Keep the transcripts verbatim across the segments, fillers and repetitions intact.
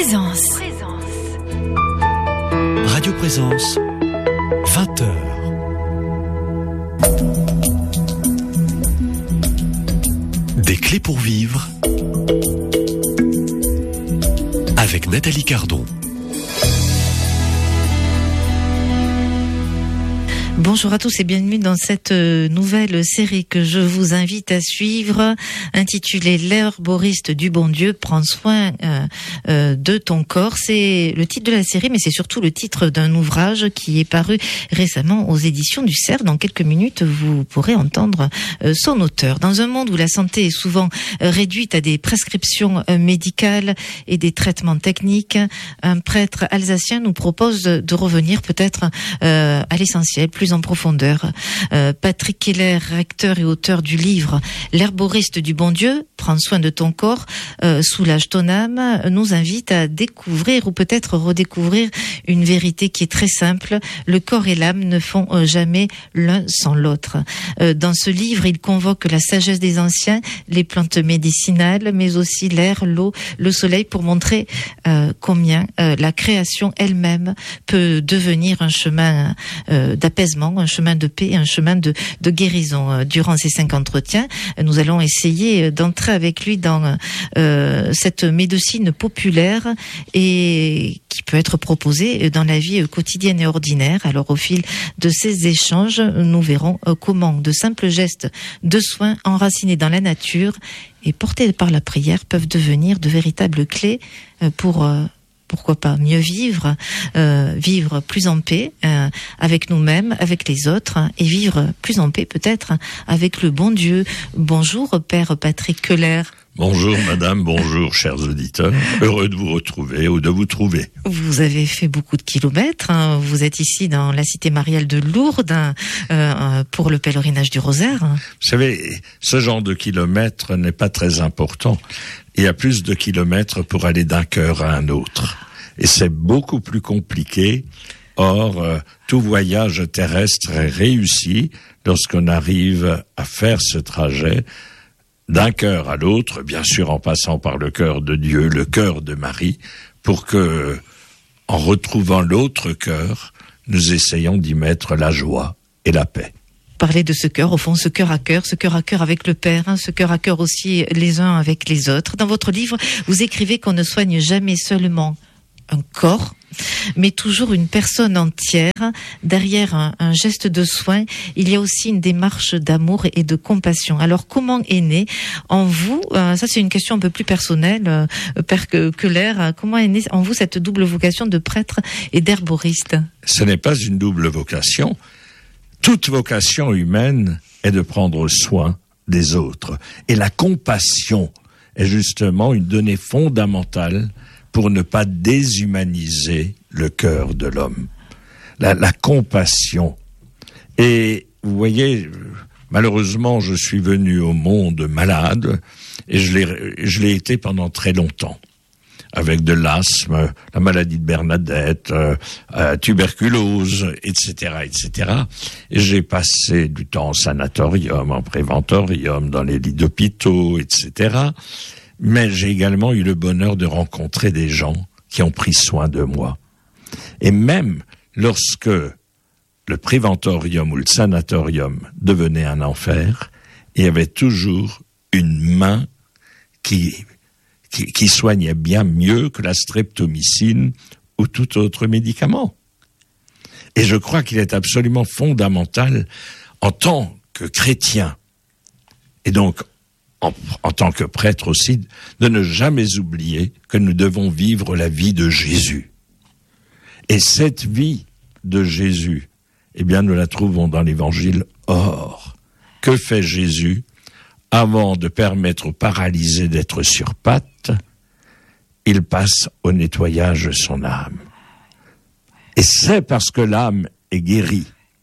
Présence. Radio Présence, vingt heures. Des clés pour vivre avec Nathalie Cardon. Bonjour à tous et bienvenue dans cette nouvelle série que je vous invite à suivre, intitulée L'herboriste du bon Dieu prend soin euh, euh, de ton corps. C'est le titre de la série, mais c'est surtout le titre d'un ouvrage qui est paru récemment aux éditions du Cerf. Dans quelques minutes, vous pourrez entendre euh, son auteur. Dans un monde où la santé est souvent euh, réduite à des prescriptions euh, médicales et des traitements techniques, un prêtre alsacien nous propose de revenir peut-être euh, à l'essentiel, plus en profondeur. Euh, Patrick Keller, recteur et auteur du livre L'herboriste du bon Dieu, prends soin de ton corps, euh, soulage ton âme, nous invite à découvrir ou peut-être redécouvrir une vérité qui est très simple. Le corps et l'âme ne font euh, jamais l'un sans l'autre. Euh, dans ce livre, il convoque la sagesse des anciens, les plantes médicinales, mais aussi l'air, l'eau, le soleil, pour montrer euh, combien euh, la création elle-même peut devenir un chemin euh, d'apaisement, un chemin de paix, un chemin de, de guérison. Durant ces cinq entretiens, nous allons essayer d'entrer avec lui dans euh, cette médecine populaire et qui peut être proposée dans la vie quotidienne et ordinaire. Alors, au fil de ces échanges, nous verrons comment de simples gestes de soins enracinés dans la nature et portés par la prière peuvent devenir de véritables clés pour euh, pourquoi pas mieux vivre, euh, vivre plus en paix euh, avec nous-mêmes, avec les autres, et vivre plus en paix peut-être avec le bon Dieu. Bonjour Père Patrick Keller. Bonjour madame, bonjour chers auditeurs, heureux de vous retrouver ou de vous trouver. Vous avez fait beaucoup de kilomètres, hein. Vous êtes ici dans la cité mariale de Lourdes hein, euh, pour le pèlerinage du Rosaire. Vous savez, ce genre de kilomètres n'est pas très important. Il y a plus de kilomètres pour aller d'un cœur à un autre. Et c'est beaucoup plus compliqué. Or, euh, tout voyage terrestre est réussi lorsqu'on arrive à faire ce trajet d'un cœur à l'autre, bien sûr en passant par le cœur de Dieu, le cœur de Marie, pour que, en retrouvant l'autre cœur, nous essayons d'y mettre la joie et la paix. Parler de ce cœur, au fond, ce cœur à cœur, ce cœur à cœur avec le Père, hein, ce cœur à cœur aussi les uns avec les autres. Dans votre livre, vous écrivez qu'on ne soigne jamais seulement un corps, mais toujours une personne entière. Derrière un, un geste de soin, il y a aussi une démarche d'amour et de compassion. Alors, comment est née en vous, euh, ça c'est une question un peu plus personnelle, euh, Père Keller, euh, comment est née en vous cette double vocation de prêtre et d'herboriste ? Ce n'est pas une double vocation. Toute vocation humaine est de prendre soin des autres. Et la compassion est justement une donnée fondamentale pour ne pas déshumaniser le cœur de l'homme. La, la compassion. Et vous voyez, malheureusement, je suis venu au monde malade et je l'ai, je l'ai été pendant très longtemps. Avec de l'asthme, la maladie de Bernadette, euh, euh, tuberculose, et cetera, et cetera. Et j'ai passé du temps en sanatorium, en préventorium, dans les lits d'hôpitaux, et cetera. Mais j'ai également eu le bonheur de rencontrer des gens qui ont pris soin de moi. Et même lorsque le préventorium ou le sanatorium devenait un enfer, il y avait toujours une main qui... Qui, qui soignait bien mieux que la streptomycine ou tout autre médicament. Et je crois qu'il est absolument fondamental, en tant que chrétien, et donc en, en tant que prêtre aussi, de ne jamais oublier que nous devons vivre la vie de Jésus. Et cette vie de Jésus, eh bien, nous la trouvons dans l'évangile. Or, que fait Jésus ? Avant de permettre aux paralysés d'être sur pattes, il passe au nettoyage de son âme. Et c'est parce que l'âme est guérie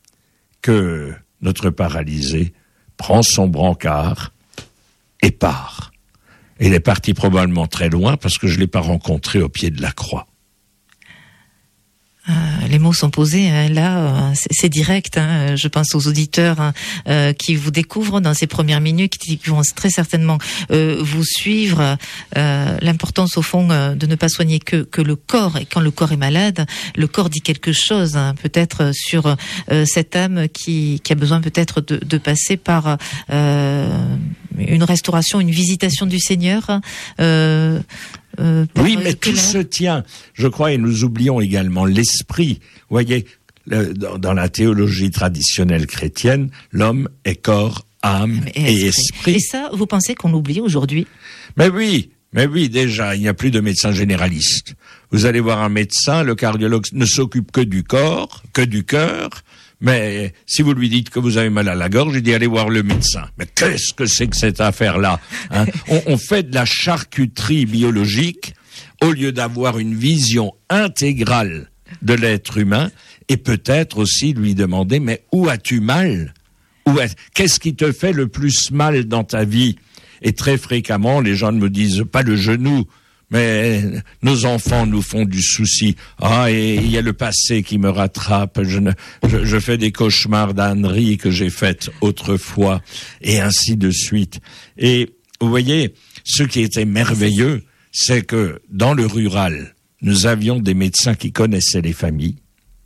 que notre paralysé prend son brancard et part. Il est parti probablement très loin parce que je ne l'ai pas rencontré au pied de la croix. Euh, les mots sont posés, hein, là, euh, c'est, c'est direct. Hein, je pense aux auditeurs hein, euh, qui vous découvrent dans ces premières minutes, qui vont très certainement euh, vous suivre. Euh, l'importance, au fond, euh, de ne pas soigner que, que le corps. Et quand le corps est malade, le corps dit quelque chose, hein, peut-être sur euh, cette âme qui, qui a besoin peut-être de, de passer par euh, une restauration, une visitation du Seigneur. Euh, Euh, oui, mais tout se tient. Je crois, et nous oublions également l'esprit. Vous voyez, le, dans, dans la théologie traditionnelle chrétienne, l'homme est corps, âme et, et esprit. esprit. Et ça, vous pensez qu'on l'oublie aujourd'hui ? Mais oui, mais oui, déjà, il n'y a plus de médecin généraliste. Vous allez voir un médecin, le cardiologue ne s'occupe que du corps, que du cœur. Mais si vous lui dites que vous avez mal à la gorge, il dit allez voir le médecin. Mais qu'est-ce que c'est que cette affaire-là, hein? on, on fait de la charcuterie biologique au lieu d'avoir une vision intégrale de l'être humain et peut-être aussi lui demander mais où as-tu mal ? Où est... Qu'est-ce qui te fait le plus mal dans ta vie ? Et très fréquemment, les gens ne me disent pas le genou. Mais nos enfants nous font du souci. Ah, et il y a le passé qui me rattrape. Je, ne, je, je fais des cauchemars d'âneries que j'ai faites autrefois, et ainsi de suite. Et vous voyez, ce qui était merveilleux, c'est que dans le rural, nous avions des médecins qui connaissaient les familles.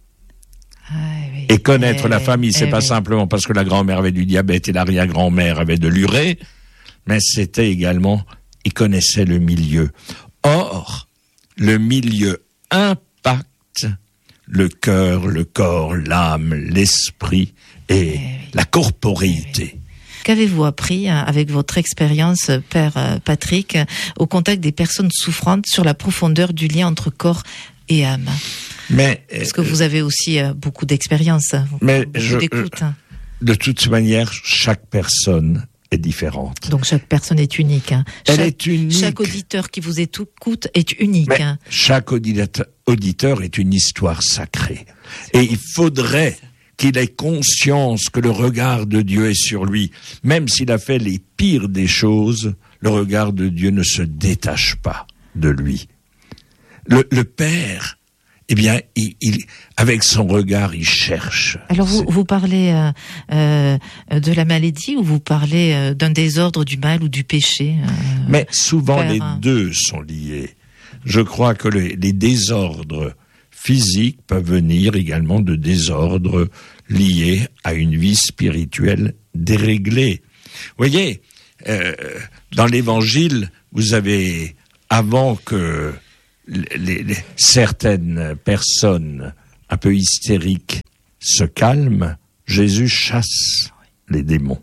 Ah, oui. Et connaître eh, la famille, c'est eh, pas oui. simplement parce que la grand-mère avait du diabète et l'arrière-grand-mère avait de l'urée, mais c'était également, ils connaissaient le milieu. Or, le milieu impacte le cœur, le corps, l'âme, l'esprit et oui, la corporéité. Oui. Qu'avez-vous appris avec votre expérience, Père Patrick, au contact des personnes souffrantes sur la profondeur du lien entre corps et âme ? Mais, Parce que vous avez aussi beaucoup d'expérience, mais beaucoup je, d'écoute. De toute manière, chaque personne est différente. Donc chaque personne est unique. Hein. Elle chaque, est unique. Chaque auditeur qui vous écoute est unique. Mais hein. Chaque auditeur, auditeur est une histoire sacrée. Et il faudrait qu'il ait conscience que le regard de Dieu est sur lui. Même s'il a fait les pires des choses, le regard de Dieu ne se détache pas de lui. Le, le Père, eh bien, il, il, avec son regard, il cherche. Alors, vous, vous parlez euh, euh, de la maladie ou vous parlez euh, d'un désordre, du mal ou du péché euh, Mais souvent, Père, les hein. deux sont liés. Je crois que les, les désordres physiques peuvent venir également de désordres liés à une vie spirituelle déréglée. Vous voyez, euh, dans l'Évangile, vous avez, avant que Les, les, certaines personnes un peu hystériques se calment, Jésus chasse les démons.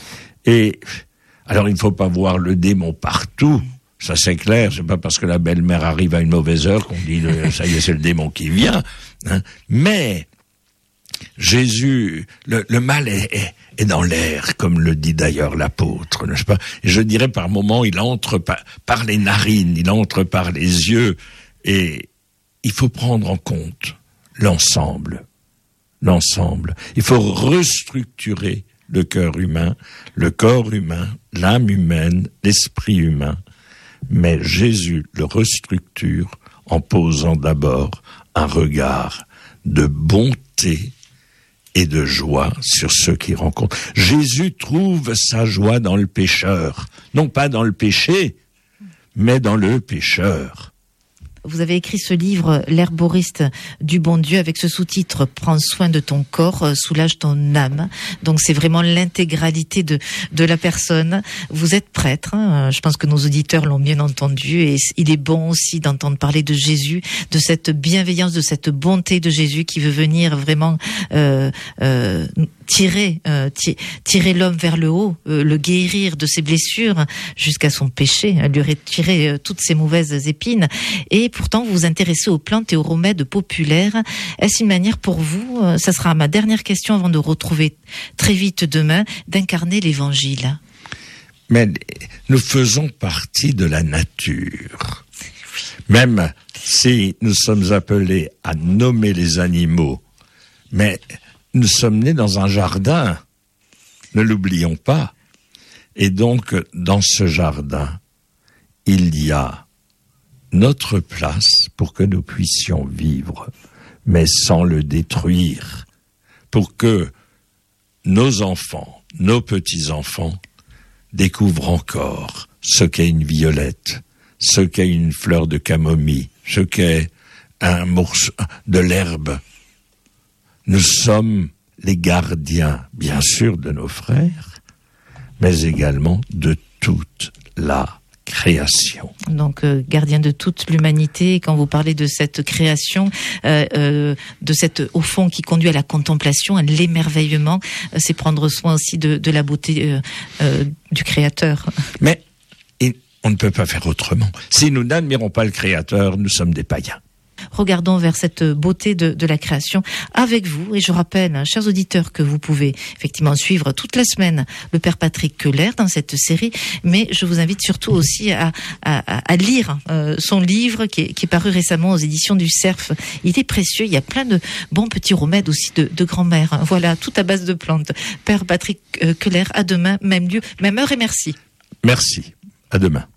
Et alors il ne faut pas voir le démon partout, ça c'est clair, c'est pas parce que la belle-mère arrive à une mauvaise heure qu'on dit ça y est, c'est le démon qui vient, hein. Mais Jésus, le, le mal est, est, est dans l'air, comme le dit d'ailleurs l'apôtre, n'est-ce pas ? Et je dirais par moments, il entre par, par les narines, il entre par les yeux, et il faut prendre en compte l'ensemble, l'ensemble. Il faut restructurer le cœur humain, le corps humain, l'âme humaine, l'esprit humain. Mais Jésus le restructure en posant d'abord un regard de bonté et de joie sur ceux qui rencontrent. Jésus trouve sa joie dans le pécheur, non pas dans le péché, mais dans le pécheur. Vous avez écrit ce livre, L'herboriste du bon Dieu, avec ce sous-titre « Prends soin de ton corps, soulage ton âme ». Donc c'est vraiment l'intégralité de de la personne. Vous êtes prêtre, hein, je pense que nos auditeurs l'ont bien entendu, et il est bon aussi d'entendre parler de Jésus, de cette bienveillance, de cette bonté de Jésus qui veut venir vraiment euh, euh, tirer euh, tirer l'homme vers le haut, euh, le guérir de ses blessures jusqu'à son péché, lui retirer euh, toutes ses mauvaises épines. Et pourtant, vous vous intéressez aux plantes et aux remèdes populaires. Est-ce une manière pour vous, euh, ça sera ma dernière question avant de retrouver très vite demain, d'incarner l'Évangile ? Mais nous faisons partie de la nature. Même si nous sommes appelés à nommer les animaux, mais nous sommes nés dans un jardin, ne l'oublions pas. Et donc, dans ce jardin, il y a notre place pour que nous puissions vivre. mais sans le détruire, pour que nos enfants, nos petits-enfants, découvrent encore ce qu'est une violette, ce qu'est une fleur de camomille, ce qu'est un morceau de l'herbe. Nous sommes les gardiens, bien sûr, de nos frères, mais également de toute la création. Donc, euh, gardien de toute l'humanité, quand vous parlez de cette création, euh, euh, de cette, au fond, qui conduit à la contemplation, à l'émerveillement, euh, c'est prendre soin aussi de, de la beauté euh, euh, du Créateur. Mais et on ne peut pas faire autrement. Si nous n'admirons pas le Créateur, nous sommes des païens. Regardons vers cette beauté de, de la création avec vous. Et je rappelle, hein, chers auditeurs, que vous pouvez effectivement suivre toute la semaine le Père Patrick Keller dans cette série. Mais je vous invite surtout aussi à, à, à lire euh, son livre qui est, qui est paru récemment aux éditions du Cerf. Il est précieux. Il y a plein de bons petits remèdes aussi de, de grand-mère. Voilà, tout à base de plantes. Père Patrick Keller, à demain, même lieu, même heure et merci. Merci. À demain.